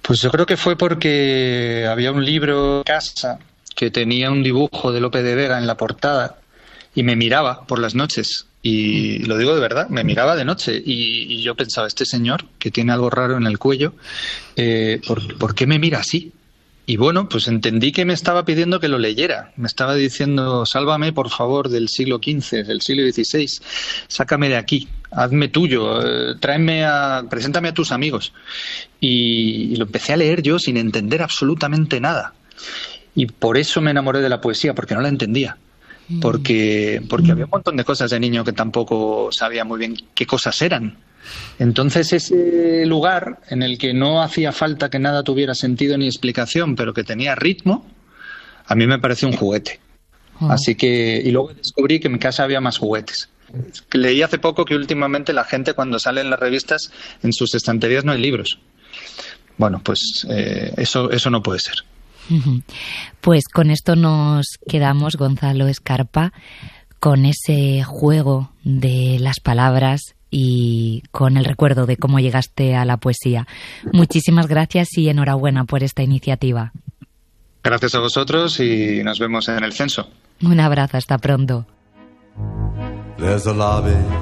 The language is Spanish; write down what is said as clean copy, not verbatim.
Pues yo creo que fue porque había un libro en casa que tenía un dibujo de Lope de Vega en la portada y me miraba por las noches. Y lo digo de verdad, me miraba de noche y yo pensaba, este señor que tiene algo raro en el cuello, ¿por qué me mira así? Y bueno, pues entendí que me estaba pidiendo que lo leyera. Me estaba diciendo, sálvame por favor del siglo XV, del siglo XVI, sácame de aquí, hazme tuyo, preséntame a tus amigos. Y lo empecé a leer yo sin entender absolutamente nada. Y por eso me enamoré de la poesía, porque no la entendía. Porque había un montón de cosas de niño que tampoco sabía muy bien qué cosas eran. Entonces ese lugar en el que no hacía falta que nada tuviera sentido ni explicación, pero que tenía ritmo, a mí me pareció un juguete. Así que, y luego descubrí que en mi casa había más juguetes. Leí hace poco que últimamente la gente, cuando sale en las revistas, en sus estanterías no hay libros. Bueno, pues eso no puede ser. Pues con esto nos quedamos, Gonzalo Escarpa, con ese juego de las palabras y con el recuerdo de cómo llegaste a la poesía. Muchísimas gracias y enhorabuena por esta iniciativa. Gracias a vosotros y nos vemos en el censo. Un abrazo, hasta pronto. There's a lobby